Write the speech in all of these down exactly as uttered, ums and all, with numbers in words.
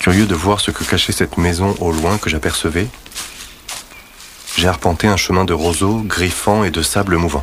Curieux de voir ce que cachait cette maison au loin que j'apercevais, j'ai arpenté un chemin de roseaux, griffants et de sable mouvant.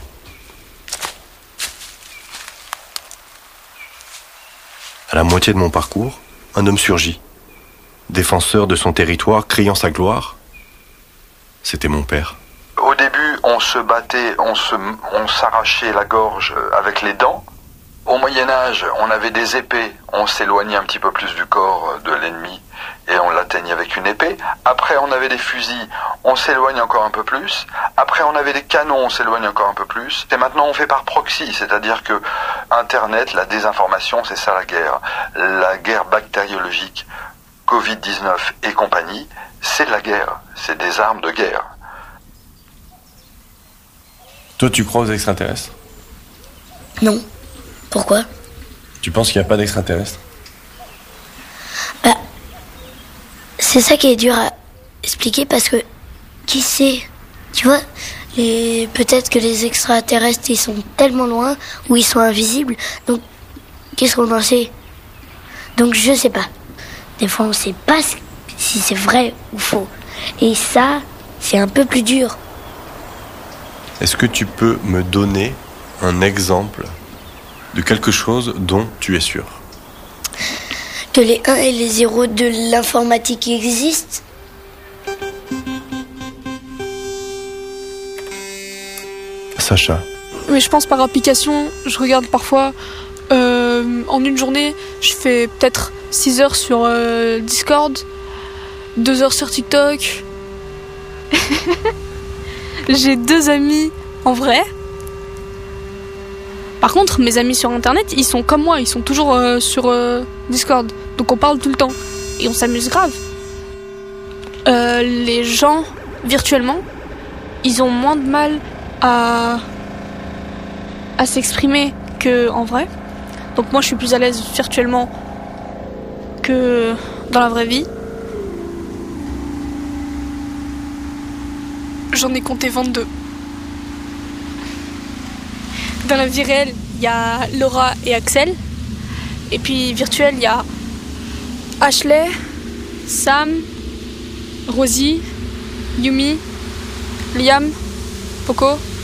À la moitié de mon parcours, un homme surgit, défenseur de son territoire, criant sa gloire. C'était mon père. Au début, on se battait, on se, on s'arrachait la gorge avec les dents. Au Moyen-Âge, on avait des épées, on s'éloignait un petit peu plus du corps de l'ennemi et on l'atteignait avec une épée. Après, on avait des fusils, on s'éloigne encore un peu plus. Après, on avait des canons, on s'éloigne encore un peu plus. Et maintenant, on fait par proxy, c'est-à-dire que Internet, la désinformation, c'est ça la guerre. La guerre bactériologique, covid dix-neuf et compagnie, c'est de la guerre, c'est des armes de guerre. Toi, tu crois aux extraterrestres ? Non. Pourquoi ? Tu penses qu'il n'y a pas d'extraterrestres ? Bah, c'est ça qui est dur à expliquer parce que, qui sait ? Tu vois, les... peut-être que les extraterrestres, ils sont tellement loin ou ils sont invisibles, donc qu'est-ce qu'on en sait ? Donc je sais pas. Des fois, on sait pas si c'est vrai ou faux. Et ça, c'est un peu plus dur. Est-ce que tu peux me donner un exemple de quelque chose dont tu es sûr ? Que les un et les zéro de l'informatique existent ? Sacha. Mais je pense par application, je regarde parfois, euh, en une journée, je fais peut-être six heures sur euh, Discord, deux heures sur TikTok. J'ai deux amis en vrai. Par contre, mes amis sur Internet, ils sont comme moi, ils sont toujours euh, sur euh, Discord. Donc on parle tout le temps. Et on s'amuse grave. Euh, les gens, virtuellement, ils ont moins de mal à, à s'exprimer qu'en vrai. Donc moi, je suis plus à l'aise virtuellement que dans la vraie vie. J'en ai compté vingt-deux. Dans la vie réelle, il y a Laura et Axel. Et puis virtuel, il y a Ashley, Sam, Rosie, Yumi, Liam, Poco,